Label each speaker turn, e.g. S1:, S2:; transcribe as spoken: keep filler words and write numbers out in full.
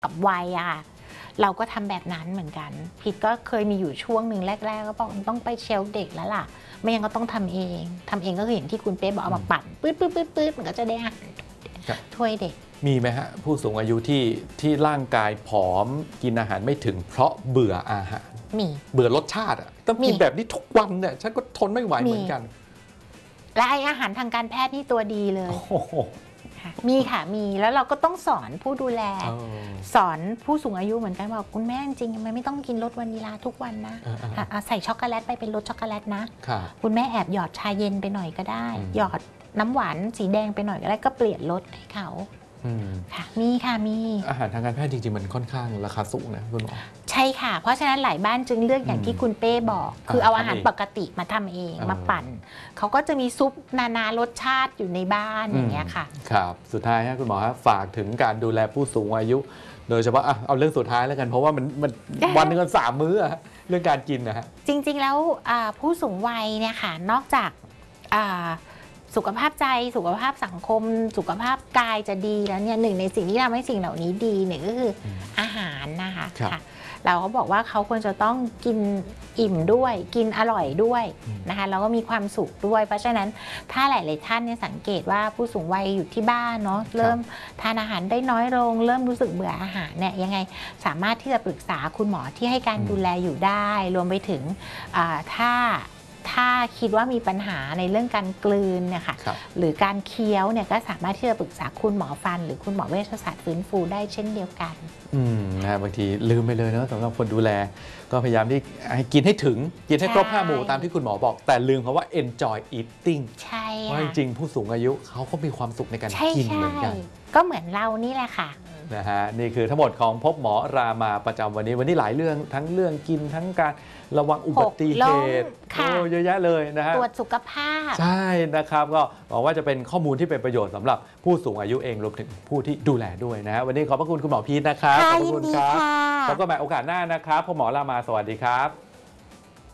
S1: กับวัยอะเราก็ทำแบบนั้นเหมือนกันพิดก็เคยมีอยู่ช่วงหนึ่งแรกๆก็บอกต้องไปเชลเด็กแล้วล่ะไม่งั้นก็ต้องทำเองทำเองก็คืออย่างที่คุณเป๊บอกเอามาปั่นปื๊ดปื๊ดปื๊ดปื๊ดมันก็จะได้อาหารถ้วยเด็ก
S2: มีไหมฮะผู้สูงอายุที่ที่ร่างกายผอมกินอาหารไม่ถึงเพราะเบื่ออาหาร
S1: มี
S2: เบื่อรสชาติอ่ะต้องกินแบบนี้ทุกวันเนี่ยฉันก็ทนไม่ไหวเหมือนกัน
S1: และไออาหารทางการแพทย์นี่ตัวดีเลยมีค่ะมีแล้วเราก็ต้องสอนผู้ดูแลสอนผู้สูงอายุเหมือนกันบอกคุณแม่จริงๆมันไม่ต้องกินรสวานิลาทุกวันนะใส่ช็อกโกแลตไปเป็นรสช็อกโกแลตนะคุณแม่แอบหยอดชาเย็นไปหน่อยก็ได้หยอดน้ำหวานสีแดงไปหน่อยก็ได้ก็เปลี่ยนรสให้เขาค่ะมีค่ะมี
S2: อาหารทางการแพทย์จริงๆมันค่อนข้างราคาสูงนะคุณหมอ
S1: ใช่ค่ะเพราะฉะนั้นหลายบ้านจึงเลือกอย่างที่คุณเป้บอกคือเอาอาหารปกติมาทำเองมาปั่นเขาก็จะมีซุปนานารสชาติอยู่ในบ้านอย่างเงี้ยค่ะ
S2: ครับสุดท้ายฮะคุณหมอฮะฝากถึงการดูแลผู้สูงอายุโดยเฉพาะเอาเรื่องสุดท้ายแล้วกันเพราะว่ามันมันวันหนึ่งกันสามมื้อเรื่องการกินนะฮะ
S1: จริงๆแล้วผู้สูงวัยเนี่ยค่ะนอกจากสุขภาพใจสุขภาพสังคมสุขภาพกายจะดีแล้วเนี่ยหนึ่งในสิ่งที่ทำให้สิ่งเหล่านี้ดีเนี่ยก็คืออาหารนะคะค่ะเราก็บอกว่าเขาควรจะต้องกินอิ่มด้วยกินอร่อยด้วยนะคะแล้วก็มีความสุขด้วยเพราะฉะนั้นถ้าหลายๆท่านเนี่ยสังเกตว่าผู้สูงวัยอยู่ที่บ้านเนาะเริ่มทานอาหารได้น้อยลงเริ่มรู้สึกเบื่ออาหารเนี่ยยังไงสามารถที่จะปรึกษาคุณหมอที่ให้การดูแลอยู่ได้รวมไปถึงถ้าถ้าคิดว่ามีปัญหาในเรื่องการกลืนเนี่ยค่ะหรือการเคี้ยวเนี่ยก็สามารถที่จะปรึกษาคุณหมอฟันหรือคุณหมอเวชศาสตร์ฟื้นฟูได้เช่นเดียวกัน
S2: อืมนะบางทีลืมไปเลยนะสำหรับคนดูแลก็พยายามที่ให้กินให้ถึงกินให้ครบห้าหมู่ตามที่คุณหมอบอกแต่ลืมคำว่า enjoy eating
S1: ใช่
S2: ว่าจริงๆผู้สูงอายุเขาก็มีความสุขในการกินเหมือนกัน
S1: ก็เหมือนเรานี่แหละค่ะ
S2: นะฮะนี่คือทั้งหมดของพบหมอรามาประจำวันนี้วันนี้หลายเรื่องทั้งเรื่องกินทั้งการระวังอุบัติเหตุโอ้เยอะแยะเลยนะฮะ
S1: ตรวจสุขภาพ
S2: ใช่นะครับก็หวังว่าจะเป็นข้อมูลที่เป็นประโยชน์สำหรับผู้สูงอายุเองรวมถึงผู้ที่ดูแลด้วยนะฮะวันนี้ขอบพระคุณคุณหมอพีทนะครับ
S1: ขอบคุณครับ
S2: แล้วก็มาโอกาสหน้านะครับพบหมอรามาสวัสดีครับ